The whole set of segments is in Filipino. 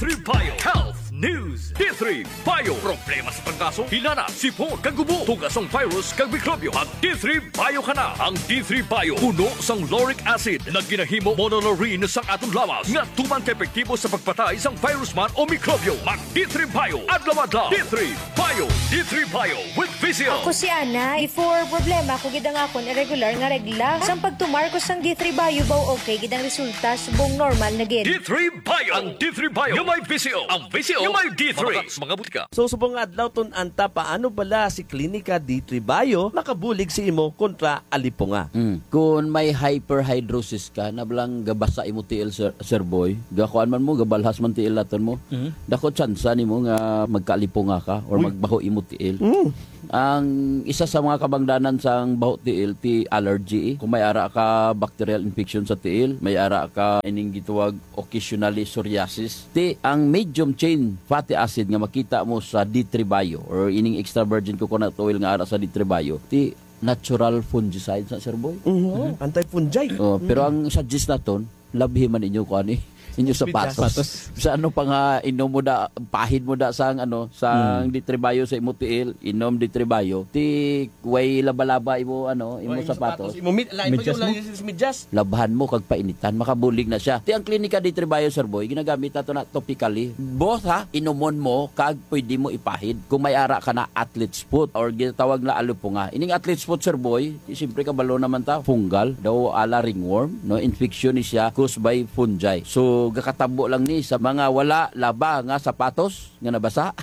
D3 Bio Health News. D3 Bio. Problema sa pagkaso, hinana, sipon, kagubo, tugasong virus, kag mikrobyo. Ang D3 Bio ka na. Ang D3 Bio, puno sang lauric acid na ginahimo monolaurin sang atong lawas nga tuman ka epektibo sa pagpatay sang virus man o mikrobyo. Mag D3 Bio. Adlaw-adlaw. D3 Bio. D3 Bio with Vizio. Ako si Ana. Before problema ko gidang akon irregular nga regla. Sang pagtumar ko sang D3 Bio baw okay gidang resulta subong normal na gid. D3 Bio. Ang D3 Bio. Yung may Vizio. Ang Vizio. Yung may D3. Mga butika. So subong adlaw ton anta paano bala si Klinika D3 Bio makabulig si imo kontra alipunga. Kung may hyperhidrosis ka, nablang gabasa imo tiil, sir boy, gakuan man mo, gabalhas man tiil naton mo, dako tsansa nimo nga magkalipunga ka or magbaho imo tiil. Ang isa sa mga kabangdanan sang baho tiil, ti allergy. Kung may ara ka bacterial infection sa tiil, may ara ka ining gituwag occasionally psoriasis. Ti ang medium chain fatty acid nga makita mo sa D3 Bio or ining extra virgin coconut oil nga ara sa D3 Bio, ti natural fungicide sa sir boy. Anti-fungi. Pero ang suggest naton, labhi man inyo ko ani inyo sapatos. Sa ano pa nga inom mo da, pahid mo da sang ano, sang D3 Bio sa imo tiil, inom D3 Bio. Ti way laba-laba imo ano, imo sapatos. Imo medyas. Labhan mo kag painitan, makabulig na siya. Ti ang klinika D3 Bio sir boy, ginagamit nato na topically. Both ha, inomon mo kag pwede mo ipahid. Kung may ara ka na athlete's foot or ginatawag na alupunga. Ining athlete's foot sir boy, siyempre kabalo naman ta, fungal, daw ala ringworm, no, infection ni siya caused by fungi. So gakatabo lang ni sa mga wala laba nga sapatos nga nabasa.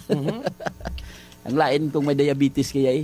Ang lain kung may diabetes kaya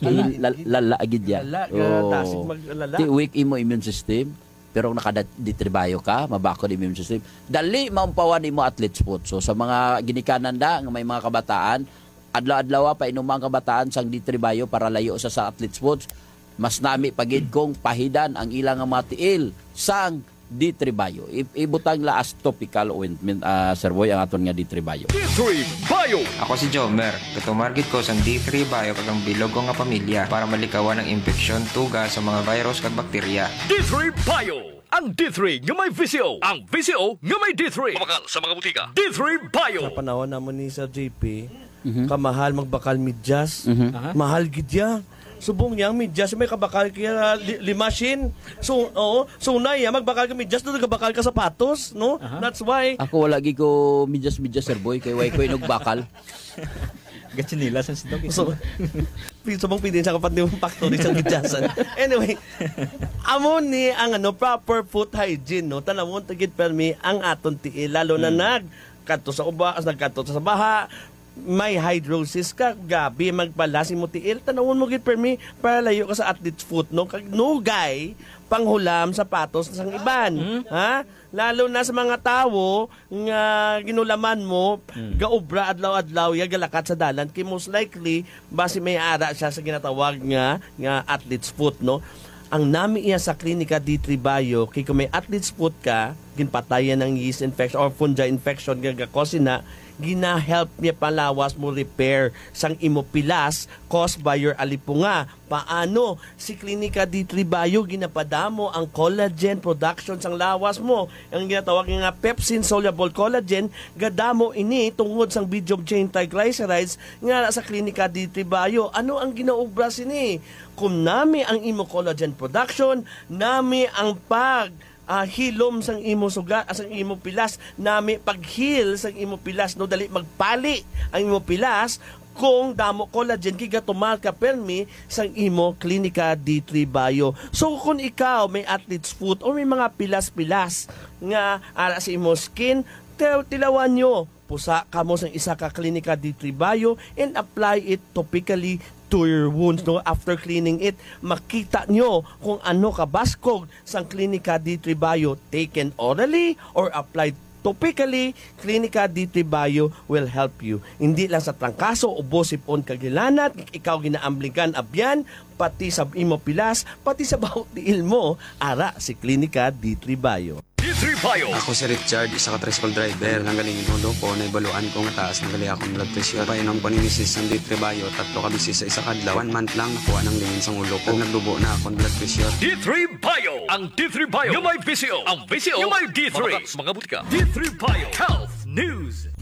lala agid ya. Tasig maglala. Ti weak imo immune system. Pero kung naka-D3 Bio ka, mabakod immune system. Dali maumpawan imo athlete's foot. So sa mga ginikanan da nga may mga kabataan, adlaw-adlaw pa inuman kabataan sang D3 Bio para layo sa athlete's foot. Mas nami pagid kong pahidan ang ilang nga matiil sang D3 Bio. Ibutang la as topical ointment, Sir Boy, ang aton nga D3 Bio. D3 Bio. Ako si Jomer. Katumargit ko sang D3 Bio kag ang bilog ko nga pamilya para malikawan ang infeksyon, tuga sa mga virus kag bakterya. D3 Bio. Ang D3 nga may Vizio. Ang Vizio nga may D3. Mabakal sa mga butika. D3 Bio. Sa panahon namon ni Sir JP, kamahal magbakal medyas. Mahal gid ya. Subong niyang medyas may kabakal kaya limasin. So unay magbakal ka medyas do gabakal ka sapatos, no? That's why Ako wala gi ko medyas Sir Boy kay way ko inog bakal. Gatsinila sa sidog. so subong pidin sa kapat ni factory sa medyasan. Anyway, amon ni ang proper foot hygiene, no? Tanawon tagid permi ang aton tiil lalo na nagkadto sa ubas, nagkadto sa baha, may hydrosis ka, gabi magbalasi mo tiil, tanawon mo gid permi para layo ka sa athlete's foot, no? Kag nugay panghulam sapatos sang iban, ha? Lalo na sa mga tawo nga ginulaman mo, gaobra adlaw-adlaw ya galakat sa dalan kay most likely basi may ara siya sa ginatawag nga athlete's foot, no? Ang nami iya sa klinika D3 Bio kay kung may athlete's foot ka, ginpatayan ng yeast infection or fungi infection gagakosin na gina-help niya palawas mo repair sang imopilas caused by your alipunga. Paano? Si Klinika D3 Bio ginapadamo ang collagen production sang lawas mo. Ang ginatawag nga pepsin soluble collagen, gadamo ini tungod sang medium chain triglycerides nga sa Klinika D3 Bio. Ano ang ginaubra sini? Kung nami ang imo collagen production, nami ang hilom sang imo sugat sang imo pilas, nami paghil sang imo pilas, no, dali magpali ang imo pilas kung damo collagen kiga tumal ka permi sang imo Klinika D3 Bio. So kung ikaw may athlete's foot or may mga pilas-pilas nga ara sa imo skin, tilawan nyo, pusa ka mo sang isa ka Klinika D3 Bio and apply it topically to your wounds, no? After cleaning it, makita nyo kung ano kabaskog sang Klinika D3 Bio, taken orally or applied topically. Klinika D3 Bio will help you. Hindi lang sa trangkaso, ubos, sipon, kagilanat, ikaw ginaambligan abyan, pati sa imo pilas, pati sa bawat tiil mo, ara si Klinika D3 Bio. D3 Bio. Ako si Richard, isa ka tricycle driver. Nanggaling inulo ko, naibaluan ko nga taas, nanggali akong blood pressure. Painom ko ninisis ng D3 Bio, 3 ka bisis sa isa kadlaw. 1 month lang, nakuha ng lingin sa ulo ko. Nagdubo na akong blood pressure. D3 Bio. Ang D3 Bio. Yung may Vizio. Ang Vizio. Yung may D3. Mga butika. D3 Bio Health News.